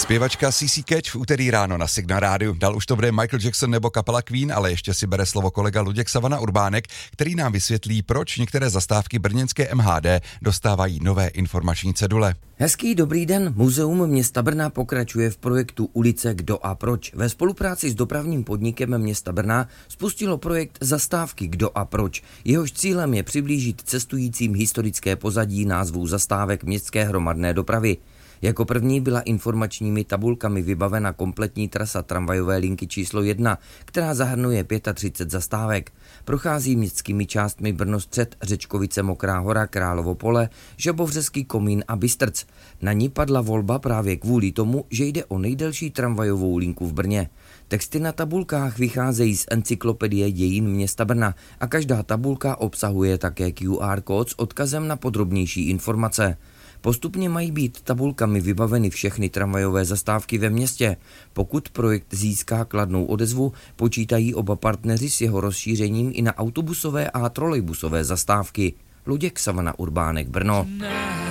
Zpěvačka CC Catch v úterý ráno na Signál rádiu. Dal už to bude Michael Jackson nebo kapela Queen, ale ještě si bere slovo kolega Luděk Savana Urbánek, který nám vysvětlí, proč některé zastávky brněnské MHD dostávají nové informační cedule. Hezký dobrý den. Muzeum města Brna pokračuje v projektu Ulice Kdo a proč. Ve spolupráci s dopravním podnikem města Brna spustilo projekt Zastávky Kdo a proč. Jehož cílem je přiblížit cestujícím historické pozadí názvů zastávek městské hromadné dopravy. Jako první byla informačními tabulkami vybavena kompletní trasa tramvajové linky číslo 1, která zahrnuje 35 zastávek. Prochází městskými částmi Brno-Střed, Řečkovice, Mokrá Hora, Královo Pole, Žabovřeský Komín a Bystrc. Na ní padla volba právě kvůli tomu, že jde o nejdelší tramvajovou linku v Brně. Texty na tabulkách vycházejí z encyklopedie dějin města Brna a každá tabulka obsahuje také QR kód s odkazem na podrobnější informace. Postupně mají být tabulkami vybaveny všechny tramvajové zastávky ve městě. Pokud projekt získá kladnou odezvu, počítají oba partneři s jeho rozšířením i na autobusové a trolejbusové zastávky. Luděk Savana Urbánek, Brno.